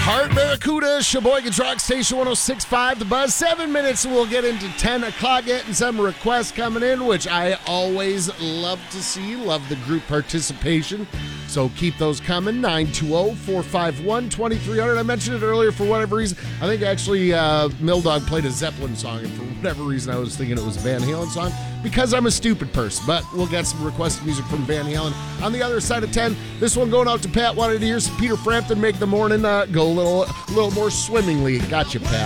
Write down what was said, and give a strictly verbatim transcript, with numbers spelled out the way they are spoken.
Heart Barracuda, Sheboygan Rock Station one oh six point five, The Buzz. Seven minutes, we'll get into ten o'clock, getting some requests coming in, which I always love to see. Love the group participation. So keep those coming. nine two zero, four five one, two three zero zero. I mentioned it earlier for whatever reason. I think actually uh, Milldog played a Zeppelin song, and for whatever reason I was thinking it was a Van Halen song because I'm a stupid person. But we'll get some requested music from Van Halen on the other side of ten. This one going out to Pat. Wanted to hear some Peter Frampton make the morning uh, go a little, little more swimmingly. Gotcha, Pat.